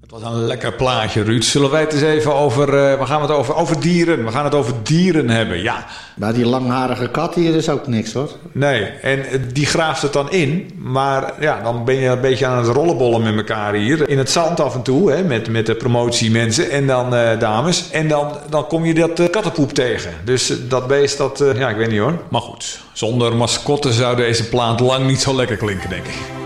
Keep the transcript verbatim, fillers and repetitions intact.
Wat een lekker plaatje, Ruud. Zullen wij het eens even over... Uh, waar gaan we het over? Over dieren. We gaan het over dieren hebben, ja. Maar die langharige kat hier is ook niks, hoor. Nee, en die graaft het dan in. Maar ja, dan ben je een beetje aan het rollenbollen met elkaar hier. In het zand af en toe, hè, met, met de promotiemensen en dan uh, dames. En dan, dan kom je dat uh, kattenpoep tegen. Dus uh, dat beest, dat... Uh, ja, ik weet niet hoor. Maar goed, zonder mascotte zou deze plaat lang niet zo lekker klinken, denk ik.